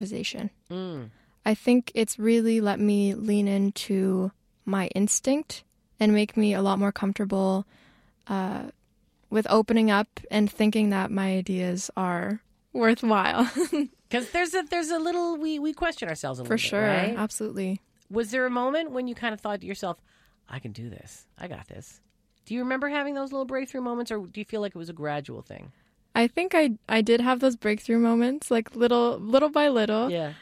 improvisation. I think it's really let me lean into my instinct and make me a lot more comfortable with opening up and thinking that my ideas are worthwhile. Because there's a little, we question ourselves a little For bit, sure, right? absolutely. Was there a moment when you kind of thought to yourself, I can do this, I got this? Do you remember having those little breakthrough moments, or do you feel like it was a gradual thing? I think I did have those breakthrough moments, like little by little. Yeah.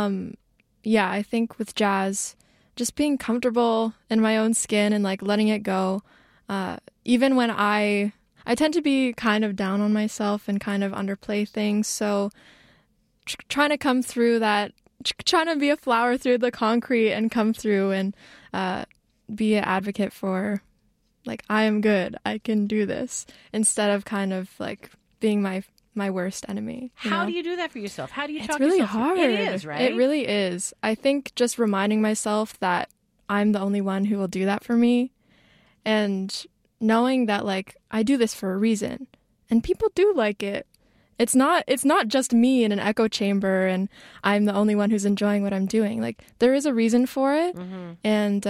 Yeah, I think with jazz, just being comfortable in my own skin and like letting it go. Even when I tend to be kind of down on myself and kind of underplay things. So trying to come through that, trying to be a flower through the concrete and come through and be an advocate for, like, I am good, I can do this, instead of kind of like being my worst enemy. How do you do that for yourself? How do you talk It's really yourself through? hard. It is, right? It really is. I think just reminding myself that I'm the only one who will do that for me, and knowing that, like, I do this for a reason and people do like it. It's not just me in an echo chamber and I'm the only one who's enjoying what I'm doing. Like, there is a reason for it. And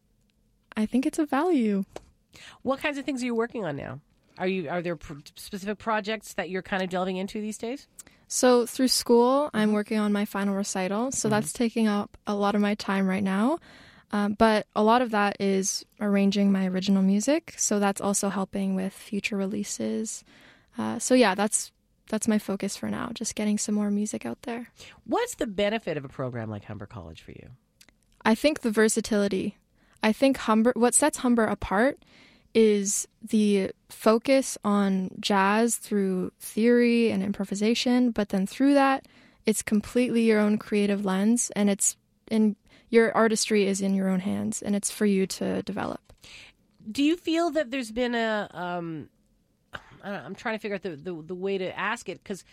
I think it's a value. What kinds of things are you working on now? Are there specific projects that you're kind of delving into these days? So through school, I'm working on my final recital. So that's taking up a lot of my time right now. But a lot of that is arranging my original music. So that's also helping with future releases. So yeah, that's my focus for now, just getting some more music out there. What's the benefit of a program like Humber College for you? I think the versatility. I think what sets Humber apart is the focus on jazz through theory and improvisation, but then through that, it's completely your own creative lens, and your artistry is in your own hands, and it's for you to develop. Do you feel that there's been I'm trying to figure out the way to ask it, because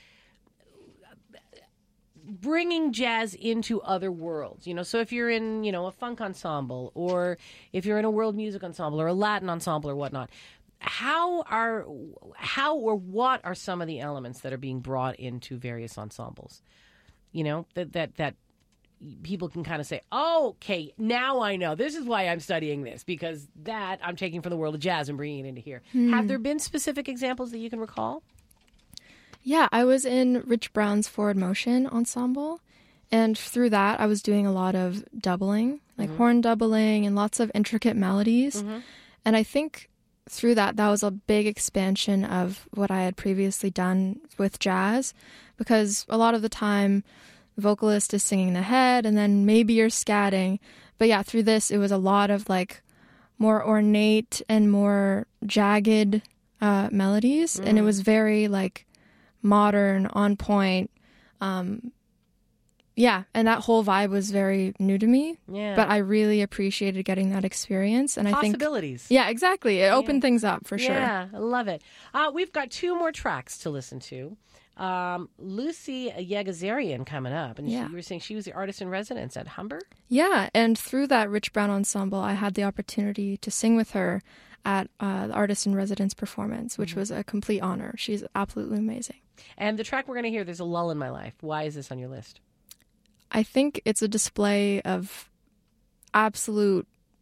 bringing jazz into other worlds, so if you're in, a funk ensemble, or if you're in a world music ensemble or a Latin ensemble or whatnot, how or what are some of the elements that are being brought into various ensembles? That people can kind of say, oh, okay, now I know. This is why I'm studying this, because that I'm taking from the world of jazz and bringing it into here. Have there been specific examples that you can recall? Yeah, I was in Rich Brown's Forward Motion Ensemble, and through that I was doing a lot of doubling, like horn doubling and lots of intricate melodies. And I think through that was a big expansion of what I had previously done with jazz, because a lot of the time the vocalist is singing the head and then maybe you're scatting. But yeah, through this it was a lot of like more ornate and more jagged melodies, and it was very like modern, on point. Yeah, and that whole vibe was very new to me. Yeah. But I really appreciated getting that experience. And Possibilities. I think, yeah, exactly. It opened things up for sure. Yeah, I love it. We've got two more tracks to listen to. Lucy Yegazarian coming up. And you were saying she was the artist in residence at Humber? Yeah, and through that Rich Brown Ensemble, I had the opportunity to sing with her at the Artist in Residence performance, which was a complete honor. She's absolutely amazing. And the track we're going to hear, There's a Lull in My Life. Why is this on your list? I think it's a display of absolute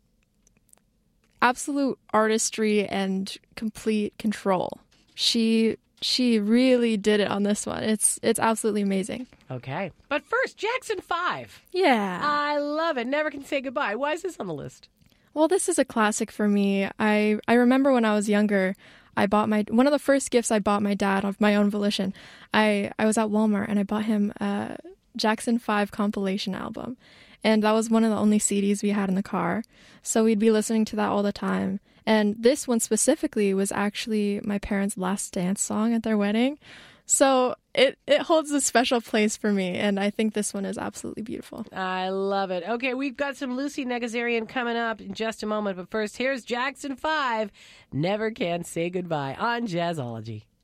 artistry and complete control. She really did it on this one. It's absolutely amazing. Okay. But first, Jackson 5. Yeah. I love it. Never Can Say Goodbye. Why is this on the list? Well, this is a classic for me. I remember when I was younger, I bought one of the first gifts I bought my dad of my own volition. I was at Walmart and I bought him a Jackson 5 compilation album. And that was one of the only CDs we had in the car. So we'd be listening to that all the time. And this one specifically was actually my parents' last dance song at their wedding. So it holds a special place for me, and I think this one is absolutely beautiful. I love it. Okay, we've got some Lucy Negazarian coming up in just a moment, but first, here's Jackson 5, Never Can Say Goodbye on Jazzology.